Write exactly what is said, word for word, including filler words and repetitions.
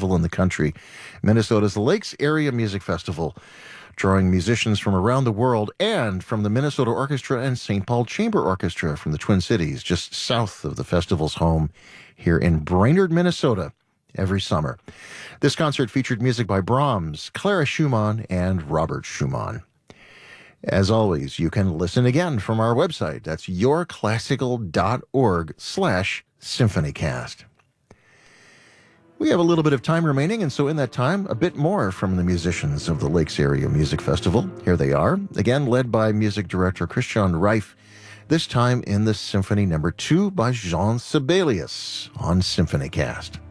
festival in the country. Minnesota's Lakes Area Music Festival, drawing musicians from around the world and from the Minnesota Orchestra and Saint Paul Chamber Orchestra from the Twin Cities, just south of the festival's home here in Brainerd, Minnesota, every summer. This concert featured music by Brahms, Clara Schumann, and Robert Schumann. As always, you can listen again from our website. That's yourclassical.org slash symphonycast. We have a little bit of time remaining, and so in that time, a bit more from the musicians of the Lakes Area Music Festival. Here they are, again led by music director Christian Reif, this time in the Symphony Number Two by Jean Sibelius on Symphonycast.